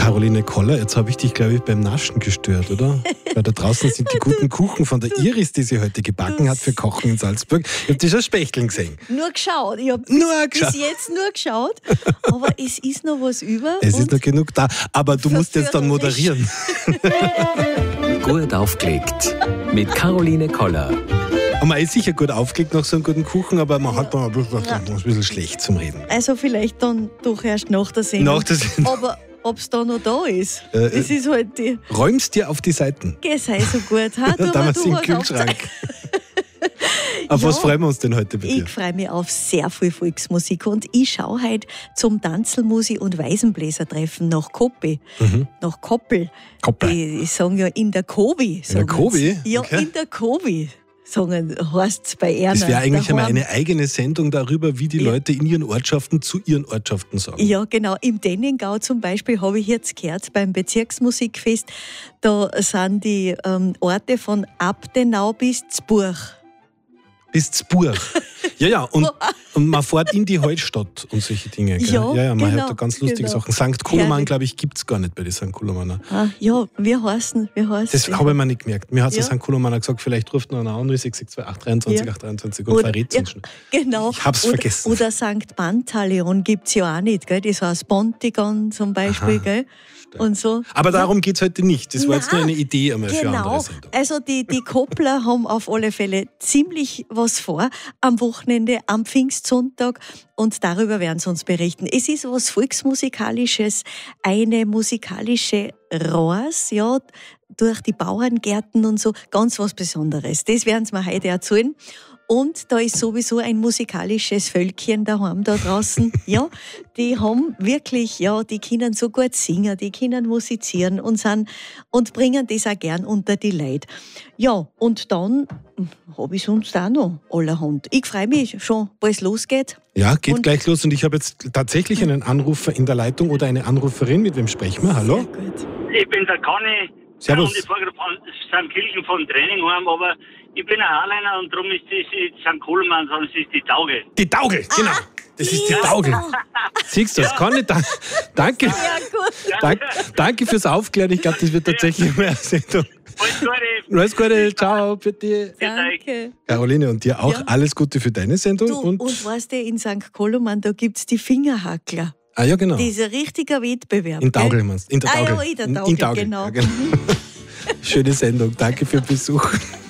Caroline Koller, jetzt habe ich dich, glaube ich, beim Naschen gestört, oder? Weil da draußen sind die guten Kuchen von der Iris, die sie heute gebacken hat für Kochen in Salzburg. Ich habe die schon Spechteln gesehen. Nur geschaut. Ich habe bis jetzt nur geschaut. Aber es ist noch was über. Es ist noch genug da. Aber du musst jetzt dann moderieren. Gut aufgelegt. Mit Caroline Koller. Und man ist sicher gut aufgelegt nach so einem guten Kuchen, aber man hat dann ein bisschen schlecht zum Reden. Also vielleicht dann doch erst nach der Sendung. Nach der Sendung. Aber ob es da noch da ist, das ist halt die... Räumst dir auf die Seiten. Geh, sei so gut. Ha? Da haben wir sie im Kühlschrank. Auf was freuen wir uns denn heute bei dir? Ich freue mich auf sehr viel Volksmusik und ich schaue heute zum Tanzelmusi- und Weisenbläsertreffen nach Koppel. Nach Koppel. Die sagen ja in der Kobi. In der Kobi? Ja, okay. In der Kobi. Sagen, heißt es bei Erna. Das wäre eigentlich einmal eine eigene Sendung darüber, wie die Leute in ihren Ortschaften zu ihren Ortschaften sagen. Ja, genau. Im Denningau zum Beispiel habe ich jetzt gehört, beim Bezirksmusikfest, da sind die Orte von Abtenau bis Zburg. Bis Zburg. Ja, und man fährt in die Hallstatt und solche Dinge. Gell? Ja, man hört da ganz lustige Sachen. St. Koloman, glaube ich, gibt es gar nicht bei den St. Kolomaner. Ja, wir heißen. Das habe ich mir nicht gemerkt. Mir hat der St. Kolomaner gesagt, vielleicht ruft noch einer an, 0662 823 823 und verrät es uns schon. Genau. Ich habe es vergessen. Oder St. Pantaleon gibt es ja auch nicht. Gell? Das heißt Pontigon zum Beispiel. Gell? Und so. Aber darum geht es heute nicht. Das war jetzt nur eine Idee einmal für andere Sendung. Also die Koppler haben auf alle Fälle ziemlich was vor am Wochenende, am Pfingstsonntag, und darüber werden sie uns berichten. Es ist was Volksmusikalisches, eine musikalische Reise, ja, durch die Bauerngärten und so, ganz was Besonderes. Das werden sie mir heute erzählen. Und da ist sowieso ein musikalisches Völkchen daheim da draußen. Ja, die haben wirklich, ja, die können so gut singen, die können musizieren und bringen das auch gern unter die Leute. Ja, und dann habe ich sonst auch noch allerhand. Ich freue mich schon, bald es losgeht. Ja, geht gleich los. Und ich habe jetzt tatsächlich einen Anrufer in der Leitung oder eine Anruferin. Mit wem sprechen wir? Hallo? Sehr gut. Ich bin der Conny. Servus. Und ich fahre gerade von St. Kirchen von Training heim, aber ich bin ein Harleiner und darum ist das nicht St. Kohlmann, sondern es ist die Tauge. Die Tauge, genau. Das ist die Tauge. Siehst du das? Kann nicht. Danke. Ja, gut. Danke fürs Aufklären. Ich glaube, das wird tatsächlich mehr Sendung. Alles Gute, ciao, bitte. Danke. Caroline, und dir auch alles Gute für deine Sendung. Du, und weißt du, in St. Koloman, da gibt es die Fingerhackler. Ah ja, genau. Das ist ein richtiger Wettbewerb. In Taugel meinst du? In der Taugel. Ja, in der Taugel, genau. Ja, genau. Schöne Sendung, danke für den Besuch.